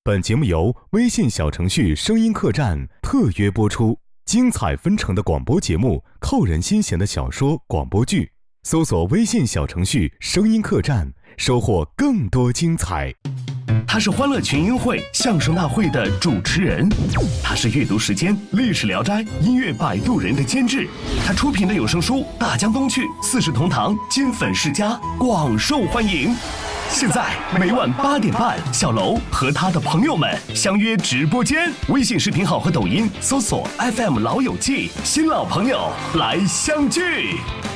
本节目由微信小程序声音客栈特约播出，精彩纷呈的广播节目，扣人心弦的小说广播剧，搜索微信小程序声音客栈，收获更多精彩。 他是欢乐群英会相声大会的主持人，他是阅读时间历史聊斋音乐摆渡人的监制，他出品的有声书《大江东去》四世同堂金粉世家广受欢迎。现在每晚8点半，小楼和他的朋友们相约直播间，微信视频号和抖音搜索 FM 老友记，新老朋友来相聚。